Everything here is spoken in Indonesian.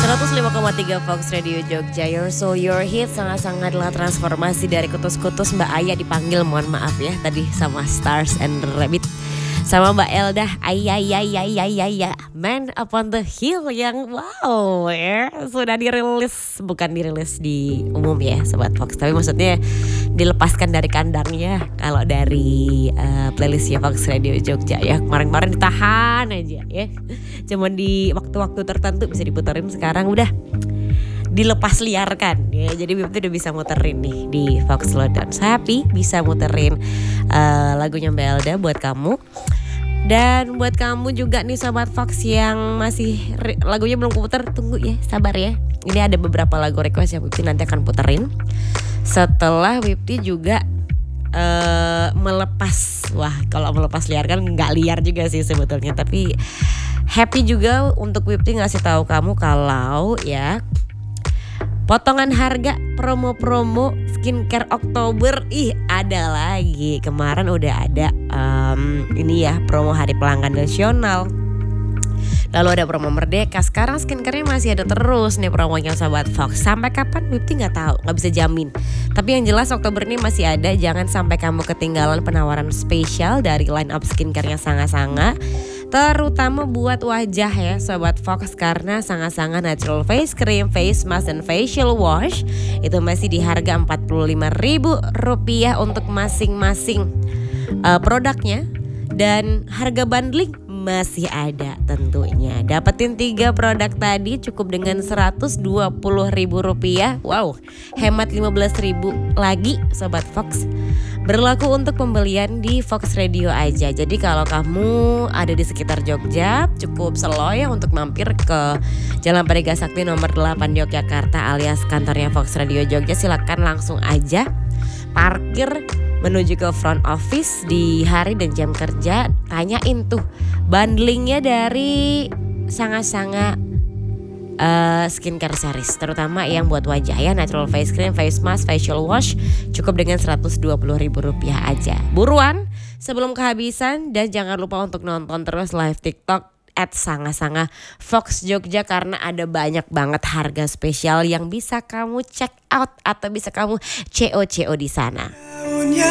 105,3 Fox Radio Jogja, Your Soul Your Hit. Sangat-sangatlah transformasi dari kutus-kutus Mbak Aya dipanggil, mohon maaf ya tadi sama Stars and Rabbit. Sama Mbak Elda, ayah, Man Upon the Hill yang wow ya, sudah dirilis, bukan dirilis di umum ya Sobat Fox, tapi maksudnya dilepaskan dari kandangnya kalau dari playlistnya Fox Radio Jogja ya. Kemarin-kemarin ditahan aja ya, cuman di waktu-waktu tertentu bisa diputerin, sekarang udah dilepas liarkan ya. Jadi Bibit udah bisa muterin nih di Fox Lodan. Happy bisa muterin lagunya Mbak Elda buat kamu. Dan buat kamu juga nih Sobat Fox yang masih lagunya belum puter, tunggu ya, sabar ya. Ini ada beberapa lagu request yang Bibit nanti akan puterin setelah Bibit juga melepas. Wah, kalau melepas liar kan nggak liar juga sih sebetulnya, tapi happy juga untuk Bibit ngasih tahu kamu kalau ya potongan harga promo-promo skincare Oktober ada lagi. Kemarin udah ada ini ya promo hari pelanggan nasional. Lalu ada promo Merdeka. Sekarang skincare-nya masih ada terus nih promonya Sobat Fox. Sampai kapan Bibit nggak tahu, nggak bisa jamin. Tapi yang jelas Oktober ini masih ada. Jangan sampai kamu ketinggalan penawaran spesial dari line up skincare-nya Sanga-Sanga. Terutama buat wajah ya Sobat Fox, karena Sanga-Sanga Natural Face Cream, Face Mask, dan Facial Wash itu masih di harga Rp45.000 untuk masing-masing produknya. Dan harga bundling masih ada tentunya. Dapetin 3 produk tadi cukup dengan Rp120.000. Wow, hemat Rp15.000 lagi Sobat Fox. Berlaku untuk pembelian di Fox Radio aja. Jadi kalau kamu ada di sekitar Jogja, cukup slow ya untuk mampir ke Jalan Parega Sakti nomor 8 Yogyakarta alias kantornya Fox Radio Jogja. Silakan langsung aja parkir menuju ke front office di hari dan jam kerja. Tanyain tuh bundlingnya dari Sanga-Sanga skincare series, terutama yang buat wajah ya, natural face cream, face mask, facial wash cukup dengan Rp120.000 aja. Buruan sebelum kehabisan, dan jangan lupa untuk nonton terus live TikTok @Sanga-Sanga Fox Jogja, karena ada banyak banget harga spesial yang bisa kamu check out atau bisa kamu CO di sana.